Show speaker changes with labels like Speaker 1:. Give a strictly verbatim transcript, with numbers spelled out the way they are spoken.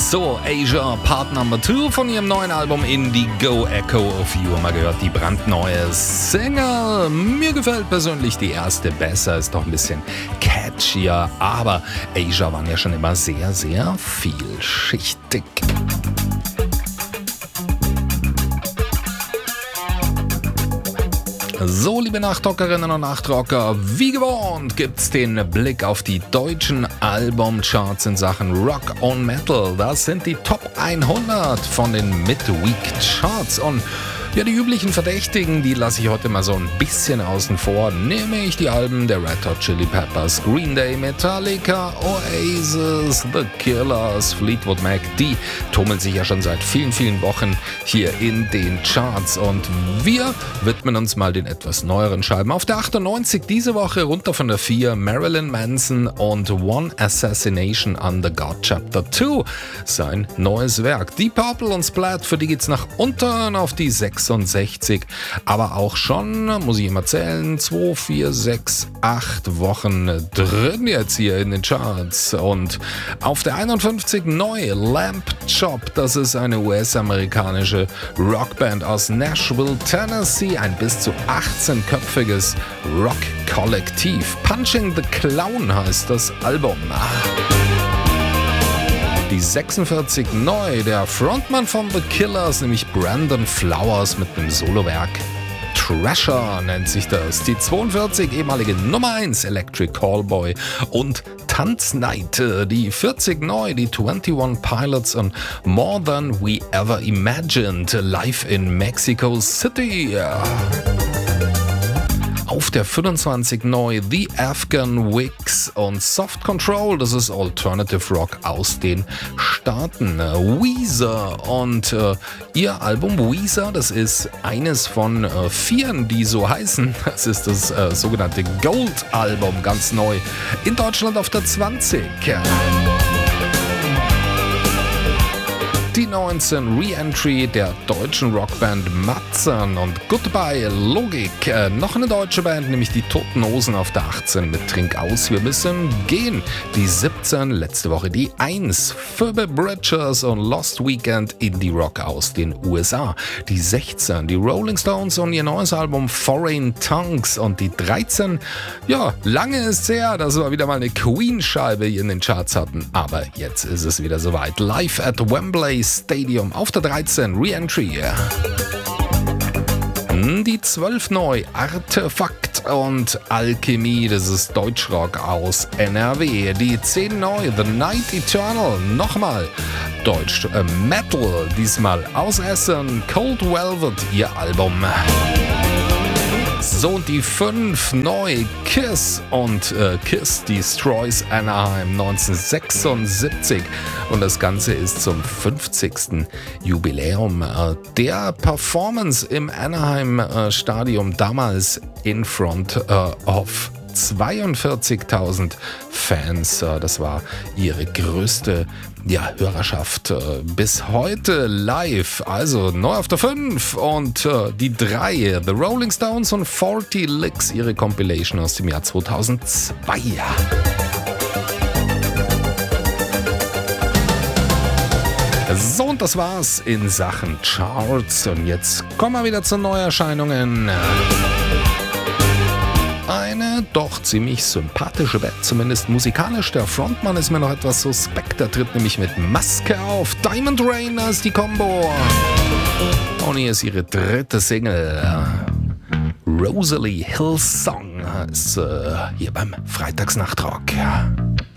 Speaker 1: So, Asia, Part Number zwei von ihrem neuen Album Indigo Echo of You. Mal gehört, die brandneue Single. Mir gefällt persönlich die erste besser, ist doch ein bisschen catchier. Aber Asia waren ja schon immer sehr, sehr vielschichtig. So, liebe Nachtrockerinnen und Nachtrocker, wie gewohnt gibt's den Blick auf die deutschen Albumcharts in Sachen Rock und Metal. Das sind die Top hundert von den Midweek-Charts und ja, die üblichen Verdächtigen, die lasse ich heute mal so ein bisschen außen vor. Nämlich die Alben der Red Hot Chili Peppers, Green Day, Metallica, Oasis, The Killers, Fleetwood Mac. Die tummeln sich ja schon seit vielen, vielen Wochen hier in den Charts. Und wir widmen uns mal den etwas neueren Scheiben. Auf der achtundneunzig diese Woche runter von der vier Marilyn Manson und One Assassination Under God Chapter zwei. Sein neues Werk. Deep Purple und Splat, für die geht's nach unten auf die sechsundsechzig. Aber auch schon, muss ich immer zählen, zwei, vier, sechs, acht Wochen drin jetzt hier in den Charts. Und auf der einundfünfzig neu Lamp Chop. Das ist eine U S-amerikanische Rockband aus Nashville, Tennessee. Ein bis zu achtzehnköpfiges Rock-Kollektiv. Punching the Clown heißt das Album. Die sechsundvierzig neu, der Frontmann von The Killers, nämlich Brandon Flowers mit einem Solowerk. Thrasher nennt sich das. Die zweiundvierzig, ehemalige Nummer eins, Electric Callboy und Tanznight. Die vierzig neu, die einundzwanzig Pilots und More Than We Ever Imagined, live in Mexico City. Auf der fünfundzwanzig neu The Afghan Wigs und Soft Control, das ist Alternative Rock aus den Staaten. Weezer und äh, ihr Album Weezer, das ist eines von äh, vieren, die so heißen. Das ist das äh, sogenannte Gold-Album, ganz neu. In Deutschland auf der zwanzig. Die neunzehn Re-Entry der deutschen Rockband Matzen und Goodbye Logik. Äh, noch eine deutsche Band, nämlich die Toten Hosen auf der achtzehn mit Trink aus, wir müssen gehen. Die siebzehn, letzte Woche die eins. Phoebe Bridgers und Lost Weekend Indie Rock aus den U S A. Die sechzehn, die Rolling Stones und ihr neues Album Foreign Tongues. Und die dreizehn, ja, lange ist es her, dass wir wieder mal eine Queen-Scheibe hier in den Charts hatten. Aber jetzt ist es wieder soweit. Live at Wembley Stadium auf der dreizehn, Re-Entry. Die zwölf neu, Artefakt und Alchemie, das ist Deutschrock aus N R W. Die zehn neu, The Night Eternal, nochmal Deutsch äh, Metal, diesmal aus Essen, Cold Velvet, ihr Album. So, und die fünf neu, Kiss und äh, Kiss Destroys Anaheim neunzehnhundertsechsundsiebzig. Und das Ganze ist zum fünfzigsten Jubiläum äh, der Performance im Anaheim äh, Stadium, damals in front äh, of zweiundvierzigtausend Fans. Das war ihre größte ja, Hörerschaft äh, bis heute live. Also neu auf der fünf und äh, die drei, The Rolling Stones und vierzig Licks, ihre Compilation aus dem Jahr zweitausendzwei. So, und das war's in Sachen Charts. Und jetzt kommen wir wieder zu Neuerscheinungen. Eine doch ziemlich sympathische Band, zumindest musikalisch. Der Frontmann ist mir noch etwas suspekt. Der tritt nämlich mit Maske auf. Diamond Rain ist die Combo. Und hier ist ihre dritte Single. Rosalie Hillsong ist äh, hier beim Freitagsnachtrock.